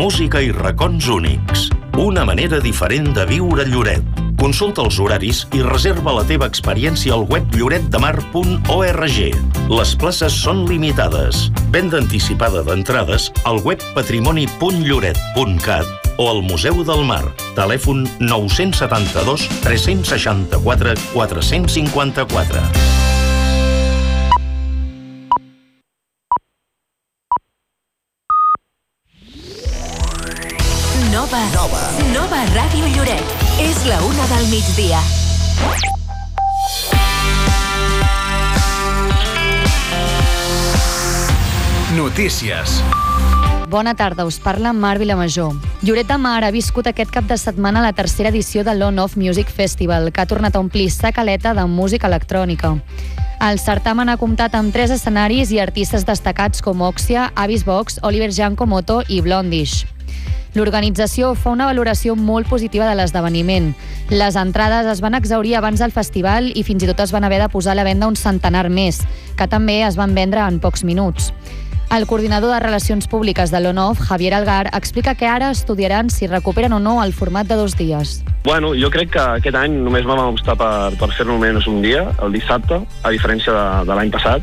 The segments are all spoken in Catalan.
música i racons únics. Una manera diferent de viure Lloret. Consulta els horaris i reserva la teva experiència al web lloretdemar.org. Les places són limitades. Venda anticipada d'entrades al web patrimoni.lloret.cat o al Museu del Mar. Telèfon 972 364 454. Nova Ràdio Lloret. És la 1 del migdia. Notícies. Bona tarda, us parla Mar Vilamajor. Lloret de Mar ha viscut aquest cap de setmana la tercera edició del On-Off Music Festival, que ha tornat a omplir sa caleta de música electrònica. El certamen ha comptat amb 3 escenaris i artistes destacats com Oxia, Avis Vox, Oliver Giancomoto i Blondish. L'organització fa una valoració molt positiva de l'esdeveniment. Les entrades es van exhaurir abans del festival i fins i tot es van haver de posar a la venda un centenar més, que també es van vendre en pocs minuts. El coordinador de Relacions Públiques de l'ON-OFF, Javier Algar, explica que ara estudiaran si recuperen o no el format de 2 dies. Bueno, jo crec que aquest any només vam optar per fer-lo només un dia, el dissabte, a diferència de l'any passat.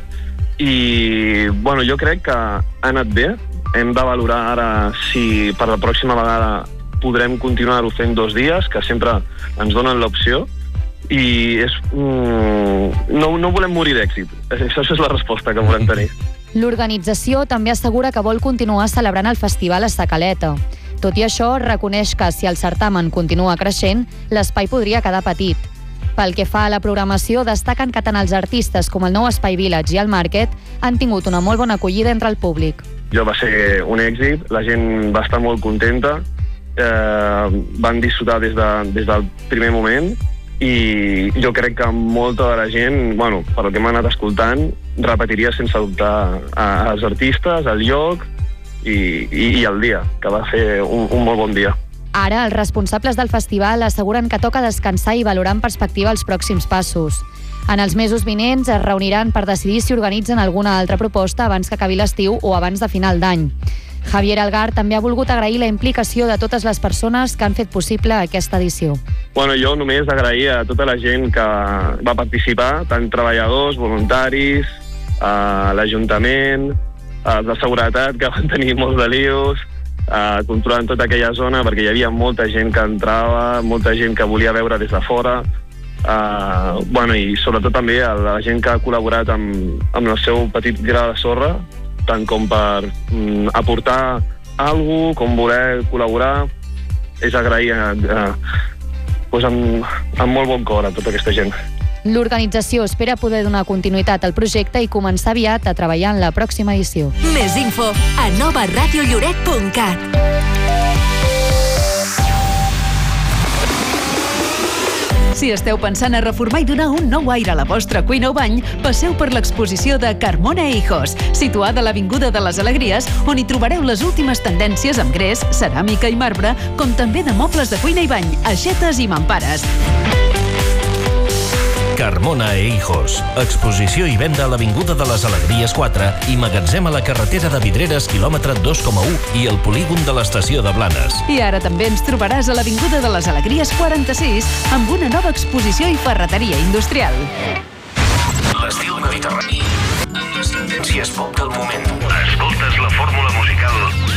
I bueno, jo crec que ha anat bé. Hem de valorar ara si per la pròxima vegada podrem continuar-ho fent 2 dies, que sempre ens donen l'opció. I no volem morir d'èxit. Això és la resposta que volem tenir. L'organització també assegura que vol continuar celebrant el festival a sa caleta. Tot i això, reconeix que si el certamen continua creixent, l'espai podria quedar petit. Pel que fa a la programació, destaquen que tant els artistes com el nou Espai Village i el Market han tingut una molt bona acollida entre el públic. Va ser un èxit, la gent va estar molt contenta, van disfrutar des del primer moment i jo crec que molta de la gent, bueno, per el que m'ha anat escoltant, repetiria sense dubtar els artistes, el lloc i el dia, que va ser un molt bon dia. Ara, els responsables del festival asseguren que toca descansar i valorar en perspectiva els pròxims passos. En els mesos vinents es reuniran per decidir si organitzen alguna altra proposta abans que acabi l'estiu o abans de final d'any. Javier Algar també ha volgut agrair la implicació de totes les persones que han fet possible aquesta edició. Bueno, jo només agrair a tota la gent que va participar, tant treballadors, voluntaris, l'Ajuntament, els de seguretat, que van tenir molts de lius, controlant tota aquella zona, perquè hi havia molta gent que entrava, molta gent que volia veure des de fora, i sobretot també a la gent que ha col·laborat amb el seu petit gra de sorra, tant com per aportar alguna cosa, com voler col·laborar. És agrair amb molt bon cor a tota aquesta gent. L'organització espera poder donar continuïtat al projecte i començar aviat a treballar en la pròxima edició. Més info a novaradiolloret.cat. Si esteu pensant a reformar i donar un nou aire a la vostra cuina o bany, passeu per l'exposició de Carmona e Hijos, situada a l'Avinguda de les Alegries, on hi trobareu les últimes tendències amb gres, ceràmica i marbre, com també de mobles de cuina i bany, aixetes i mampares. Carmona e Hijos. Exposició i venda a l'Avinguda de les Alegries 4 i magatzem a la carretera de Vidreres, quilòmetre 2,1 i el polígon de l'estació de Blanes. I ara també ens trobaràs a l'Avinguda de les Alegries 46 amb una nova exposició i ferreteria industrial. L'estil mediterrani amb les tendències pop del moment. Escoltes la fórmula musical